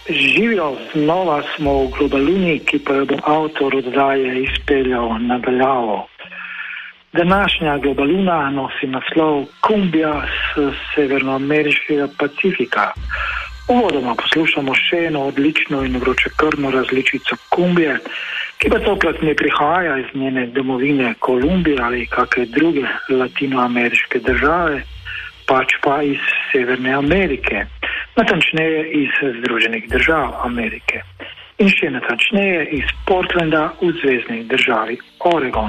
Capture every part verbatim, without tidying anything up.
Živijo, znova smo v Globaluni, ki pa jo bom avtor oddaje izpeljal nadaljavo. Današnja Globaluna nosi naslov Kumbija s severnoameriškega Pacifika. Uvodoma poslušamo še eno odlično in vročekrvno različico kumbije, ki pa tokrat ne prihaja iz njene domovine Kolumbije ali kakšne druge latinoameriške države, pač pa iz Severne Amerike, natančneje iz Združenih držav Amerike in še natančneje iz Portlanda v zvezni državi Oregon.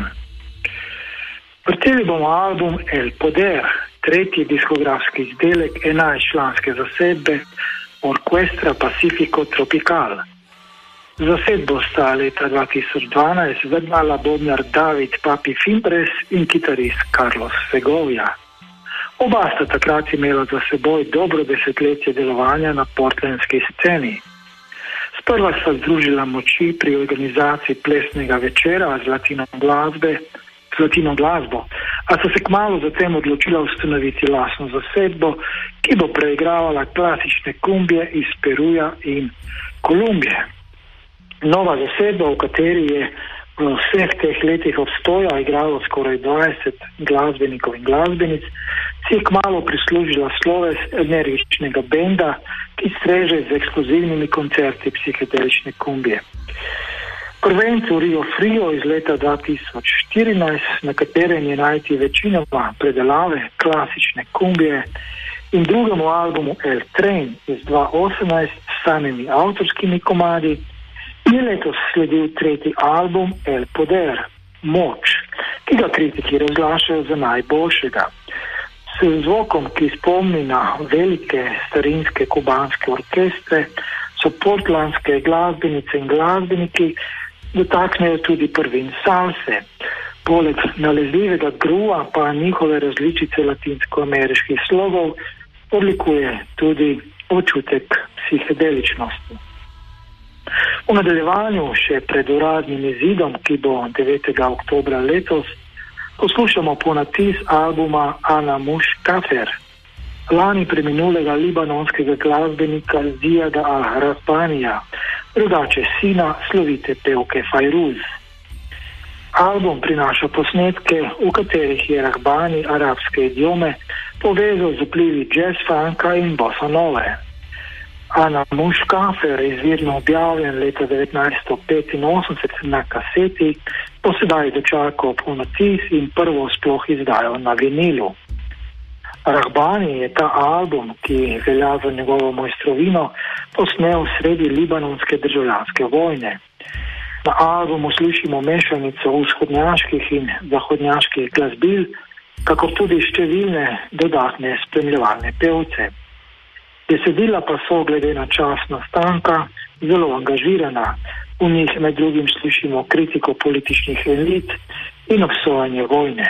Vrteli bomo album El Poder, tretji diskografski izdelek enajstčlanske zasedbe Orquestra Pacifico Tropical. Zasedbo sta leta dva tisoč dvanajst vednala bobnar David Papi Fimbres in kitarist Carlos Segovia. Oba sta takrat imela za seboj dobro desetletje delovanja na portlandski sceni. Sprva sta združila moči pri organizaciji plesnega večera z latino glasbe, z latino glasbo, a so se kmalu zatem odločila ustanoviti lastno zasedbo, ki bo preigravala klasične kumbije iz Peruja in Kolumbije. Nova zasedba, v kateri je v vseh teh letih obstoja igralo skoraj dvajset glasbenikov in glasbenic, si je kmalu prislužila sloves energičnega benda, ki streže z ekskluzivnimi koncerti psihedelične kumbije. Prvencu Rio Frio iz leta dva tisoč štirinajst, na katerem je najti večinoma predelave klasične kumbije, in drugemu albumu El Tren iz dva tisoč osemnajst s samimi avtorskimi komadi, je letos sledil tretji album El Poder, Moč, ki ga kritiki razglašajo za najboljšega. S zvokom, ki spomni na velike starinske kubanske orkestre, so portlandske glasbenice in glasbeniki dotaknejo tudi prvin salse. Poleg nalezljivega grua pa njihove različice latinsko-ameriških slogov odlikuje tudi občutek psihedeličnosti. V nadaljevanju še pred uradnim izidom, ki bo devetega oktobra letos, poslušamo ponatis albuma Ana Muš Kafer, lani preminulega libanonskega glasbenika Ziada Al-Rahbanija, drugače sina slovite pevke Fajruz. Album prinaša posnetke, v katerih je Rahbani arabske idiome povezal z vplivi jazz funka in bossa nove. Ana Muš Kafer, izvirno objavljen leta devetnajststo petinosemdeset na kaseti, po sedaj dočakal ponatis in prvo sploh izdajo na vinilu. Rahbani je ta album, ki velja za njegovo mojstrovino, posnel sredi libanonske državljanske vojne. Na albumu slišimo mešanico vzhodnjaških in zahodnjaških glasbil, kakor tudi številne dodatne spremljevalne pevce. Besedila pa so glede na čas nastanka zelo angažirana. V njih med drugim slišimo kritiko političnih elit in obsojanje vojne.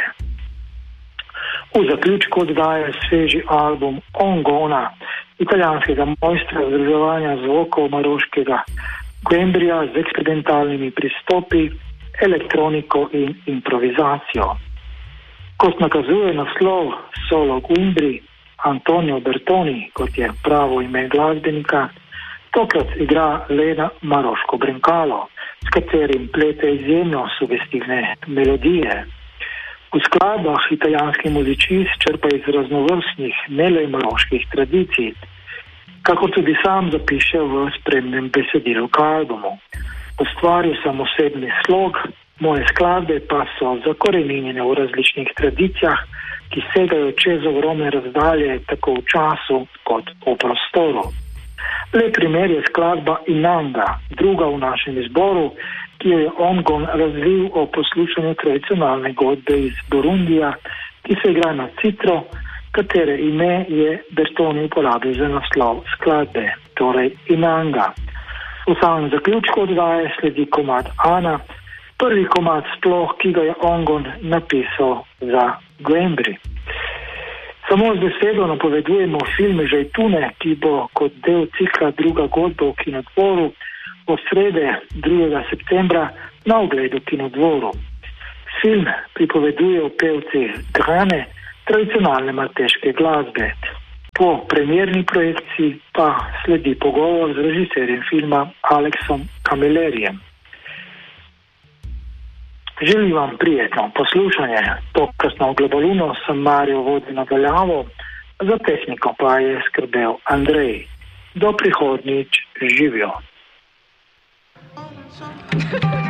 V zaključku oddaje sveži album Ongona, italijanskega mojstra združevanja zvokov maroškega Guembrija z eksperimentalnimi pristopi, elektroniko in improvizacijo. Kot nakazuje naslov Solo Guembri, Antonio Bertoni, kot je pravo ime glasbenika, tokrat igra le na maroško brenkalo, s katerim plete izjemno sugestivne melodije. V skladbah italijanski muzicist črpa iz raznovrstnih, ne le maroških tradicij, kako tudi sam zapiše v spremnem besedilu k albumu. Ustvaril sem osebni slog, moje skladbe pa so zakoreninjene v različnih tradicijah, ki segajo čez ogromne razdalje tako v času kot v prostoru. Lep primer je skladba Inanga, druga v našem izboru, ki jo je Ongon razvil o poslušanju tradicionalne godbe iz Burundija, ki se igra na citro, katere ime je Bertoni uporabil za naslov skladbe, torej Inanga. V samem zaključku oddaje sledi komad Ana, prvi komad sploh, ki ga je Ongon napisal za Guembri. Samo z besedo napovedujemo film Žejtune, ki bo kot del cikla Druga godba v Kinodvoru od srede drugega septembra na ogledu Kinodvoru. Film pripoveduje o pevci Grane, tradicionalne malteške glasbe. Po premierni projekciji pa sledi pogovor z režiserjem filma Aleksom Camillerijem. Želim vam prijetno poslušanje. Tokratno Globaluno sem Mario vodil na daljavo, za tehniko pa je skrbel Andrej. Do prihodnjič, živijo.